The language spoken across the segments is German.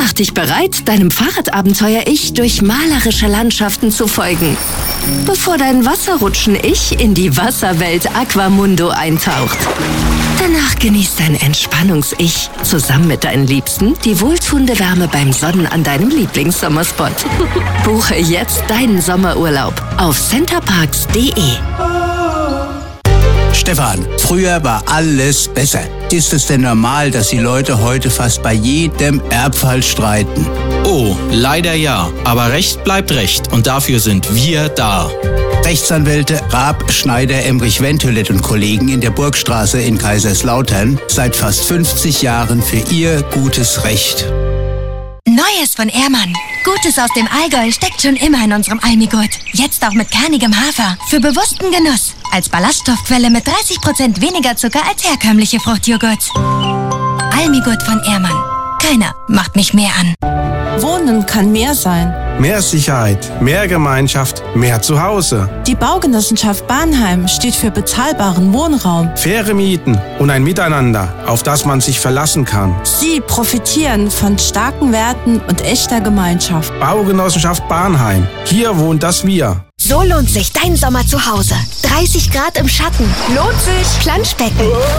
mach dich bereit, deinem Fahrradabenteuer-Ich durch malerische Landschaften zu folgen, bevor dein Wasserrutschen-Ich in die Wasserwelt Aquamundo eintaucht. Danach genießt dein Entspannungs-Ich zusammen mit deinen Liebsten die wohltuende Wärme beim Sonnen an deinem Lieblingssommerspot. Buche jetzt deinen Sommerurlaub auf centerparks.de. Stefan, früher war alles besser. Ist es denn normal, dass die Leute heute fast bei jedem Erbfall streiten? Oh, leider ja. Aber Recht bleibt Recht und dafür sind wir da. Rechtsanwälte Raab, Schneider, Emrich, Ventolet und Kollegen in der Burgstraße in Kaiserslautern seit fast 50 Jahren für ihr gutes Recht. Neues von Ehrmann. Gutes aus dem Allgäu steckt schon immer in unserem Almigurt. Jetzt auch mit kernigem Hafer. Für bewussten Genuss. Als Ballaststoffquelle mit 30% weniger Zucker als herkömmliche Fruchtjoghurt. Almigurt von Ehrmann. Keiner macht mich mehr an. Wohnen kann mehr sein. Mehr Sicherheit, mehr Gemeinschaft, mehr Zuhause. Die Baugenossenschaft Bahnheim steht für bezahlbaren Wohnraum. Faire Mieten und ein Miteinander, auf das man sich verlassen kann. Sie profitieren von starken Werten und echter Gemeinschaft. Baugenossenschaft Bahnheim. Hier wohnt das Wir. So lohnt sich dein Sommer zu Hause. 30 Grad im Schatten. Lohnt sich. Planschbecken.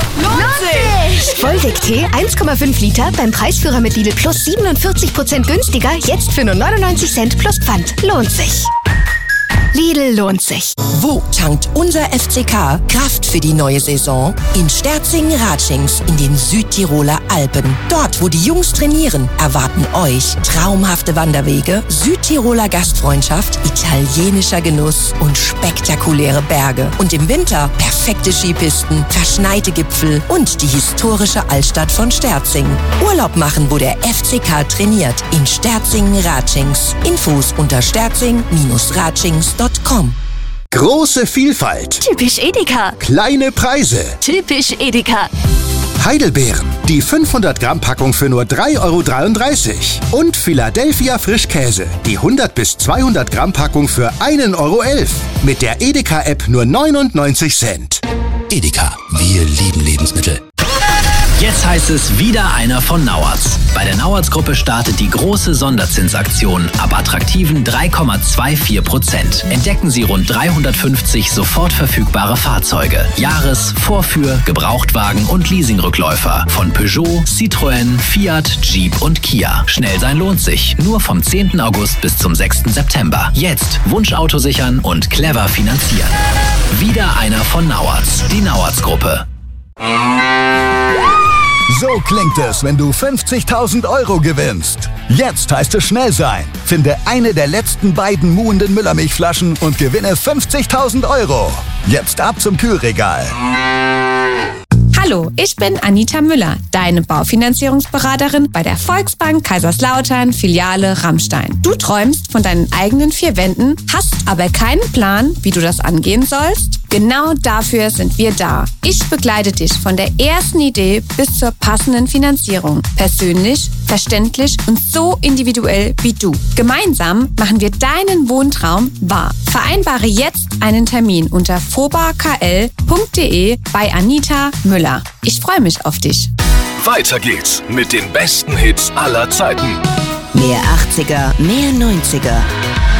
Lohnt sich. Volvic-Tee 1,5 Liter beim Preisführer mit Lidl Plus 47% günstiger. Jetzt für nur 99 Cent plus Pfand. Lohnt sich. Lidl lohnt sich. Wo tankt unser FCK Kraft für die neue Saison? In Sterzing-Ratschings in den Südtiroler Alpen. Dort, wo die Jungs trainieren, erwarten euch traumhafte Wanderwege, Südtiroler Gastfreundschaft, italienischer Genuss und spektakuläre Berge. Und im Winter perfekte Skipisten, verschneite Gipfel und die historische Altstadt von Sterzing. Urlaub machen, wo der FCK trainiert. In Sterzing-Ratschings. Infos unter sterzing-ratschings.com. Große Vielfalt. Typisch Edeka. Kleine Preise. Typisch Edeka. Heidelbeeren. Die 500 Gramm Packung für nur 3,33 €. Und Philadelphia Frischkäse. Die 100 bis 200 Gramm Packung für 1,11 €. Mit der Edeka-App nur 99 Cent. Edeka, wir lieben Lebensmittel. Jetzt heißt es wieder einer von Nauertz. Bei der Nauertz-Gruppe startet die große Sonderzinsaktion ab attraktiven 3,24%. Entdecken Sie rund 350 sofort verfügbare Fahrzeuge. Jahres-, Vorführ-, Gebrauchtwagen und Leasingrückläufer von Peugeot, Citroën, Fiat, Jeep und Kia. Schnell sein lohnt sich. Nur vom 10. August bis zum 6. September. Jetzt Wunschauto sichern und clever finanzieren. Wieder einer von Nauertz. Die Nauertz-Gruppe. So klingt es, wenn du 50.000 € gewinnst. Jetzt heißt es schnell sein. Finde eine der letzten beiden muhenden Müllermilchflaschen und gewinne 50.000 €. Jetzt ab zum Kühlregal. Hallo, ich bin Anita Müller, deine Baufinanzierungsberaterin bei der Volksbank Kaiserslautern, Filiale Rammstein. Du träumst von deinen eigenen 4 Wänden, hast aber keinen Plan, wie du das angehen sollst? Genau dafür sind wir da. Ich begleite dich von der ersten Idee bis zur passenden Finanzierung. Persönlich, verständlich und so individuell wie du. Gemeinsam machen wir deinen Wohntraum wahr. Vereinbare jetzt einen Termin unter fobakl.de bei Anita Müller. Ich freue mich auf dich. Weiter geht's mit den besten Hits aller Zeiten. Mehr 80er, mehr 90er.